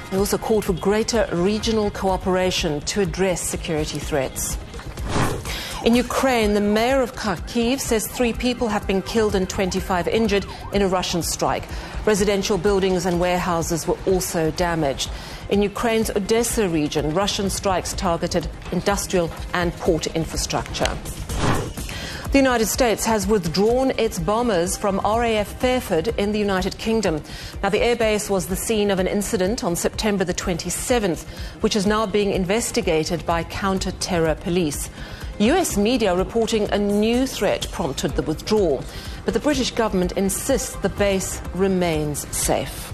He also called for greater regional cooperation to address security threats. In Ukraine, the mayor of Kharkiv says 3 people have been killed and 25 injured in a Russian strike. Residential buildings and warehouses were also damaged. In Ukraine's Odessa region, Russian strikes targeted industrial and port infrastructure. The United States has withdrawn its bombers from RAF Fairford in the United Kingdom. Now, the airbase was the scene of an incident on September the 27th, which is now being investigated by counter-terror police. US media reporting a new threat prompted the withdrawal, but the British government insists the base remains safe.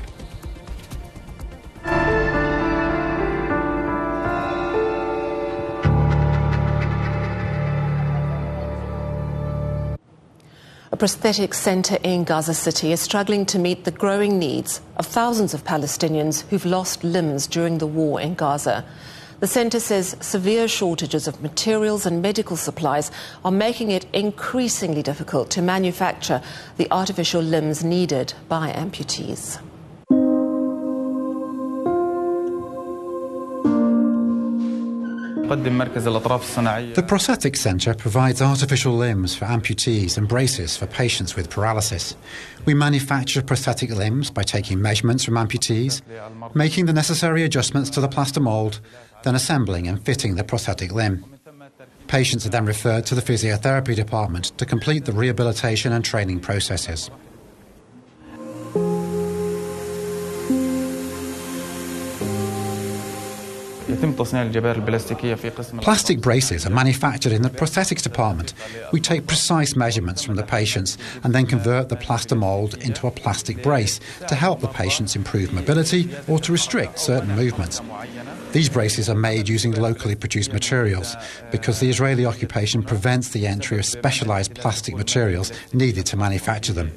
A prosthetic centre in Gaza City is struggling to meet the growing needs of thousands of Palestinians who've lost limbs during the war in Gaza. The centre says severe shortages of materials and medical supplies are making it increasingly difficult to manufacture the artificial limbs needed by amputees. The Prosthetic Centre provides artificial limbs for amputees and braces for patients with paralysis. We manufacture prosthetic limbs by taking measurements from amputees, making the necessary adjustments to the plaster mould, then assembling and fitting the prosthetic limb. Patients are then referred to the physiotherapy department to complete the rehabilitation and training processes. Plastic braces are manufactured in the prosthetics department. We take precise measurements from the patients and then convert the plaster mould into a plastic brace to help the patients improve mobility or to restrict certain movements. These braces are made using locally produced materials because the Israeli occupation prevents the entry of specialised plastic materials needed to manufacture them.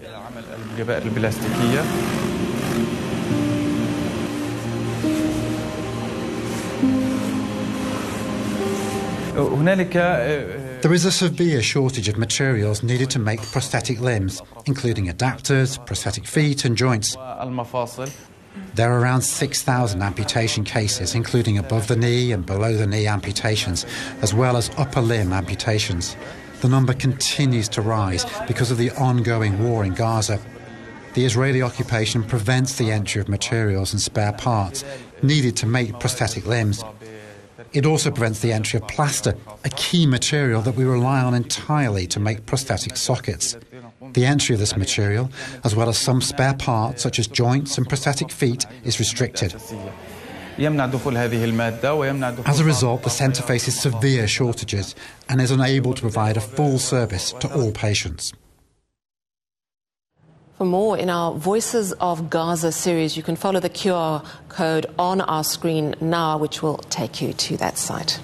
There is a severe shortage of materials needed to make prosthetic limbs, including adapters, prosthetic feet and joints. There are around 6,000 amputation cases, including above-the-knee and below-the-knee amputations, as well as upper limb amputations. The number continues to rise because of the ongoing war in Gaza. The Israeli occupation prevents the entry of materials and spare parts needed to make prosthetic limbs. It also prevents the entry of plaster, a key material that we rely on entirely to make prosthetic sockets. The entry of this material, as well as some spare parts such as joints and prosthetic feet, is restricted. As a result, the centre faces severe shortages and is unable to provide a full service to all patients. For more in our Voices of Gaza series, you can follow the QR code on our screen now, which will take you to that site.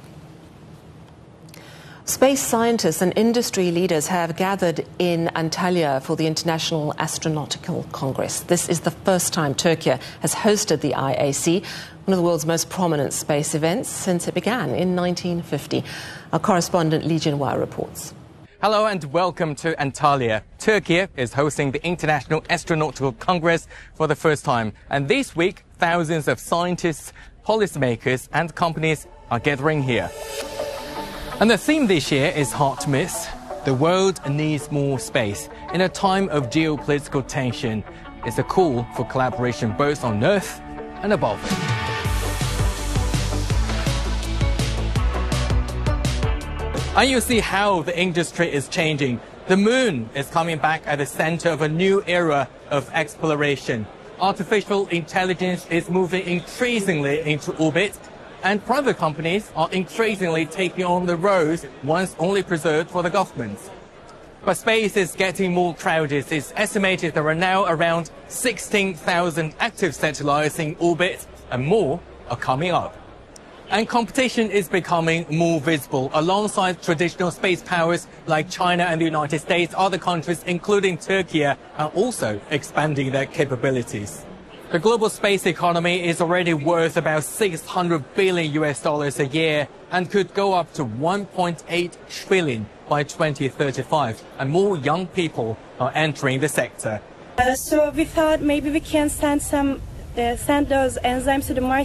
Space scientists and industry leaders have gathered in Antalya for the International Astronautical Congress. This is the first time Turkey has hosted the IAC, one of the world's most prominent space events since it began in 1950. Our correspondent Lee Jin-Wah reports. Hello and welcome to Antalya. Turkey is hosting the International Astronautical Congress for the first time. And this week, thousands of scientists, policymakers and companies are gathering here. And the theme this year is hard to miss. The world needs more space. In a time of geopolitical tension, it's a call for collaboration both on Earth and above it. And you see how the industry is changing. The moon is coming back at the center of a new era of exploration. Artificial intelligence is moving increasingly into orbit, and private companies are increasingly taking on the roles once only reserved for the governments. But space is getting more crowded. It's estimated there are now around 16,000 active satellites in orbit, and more are coming up. And competition is becoming more visible. Alongside traditional space powers like China and the United States, other countries, including Turkey, are also expanding their capabilities. The global space economy is already worth about $600 billion a year and could go up to 1.8 trillion by 2035. And more young people are entering the sector. So we thought maybe we can send some send those enzymes to the